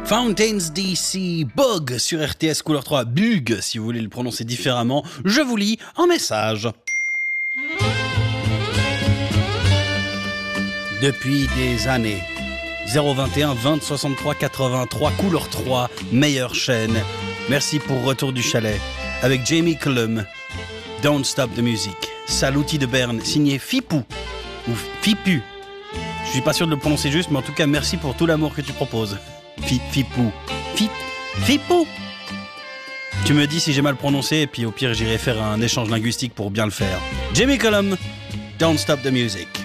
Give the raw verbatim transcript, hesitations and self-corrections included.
Fountains D C, Bug sur R T S couleur trois, Bug si vous voulez le prononcer différemment. Je vous lis un message. Depuis des années, zéro vingt et un vingt soixante-trois quatre-vingt-trois couleur trois, meilleure chaîne. Merci pour Retour du Chalet avec Jamie Cullum. Don't Stop the Music. Saluti de Berne, signé Fipou ou Fipu. Je suis pas sûr de le prononcer juste, mais en tout cas merci pour tout l'amour que tu proposes. Fi, Fipou. Fi, Fipou. Tu me dis si j'ai mal prononcé et puis au pire j'irai faire un échange linguistique pour bien le faire. Jamie Cullum, Don't Stop the Music.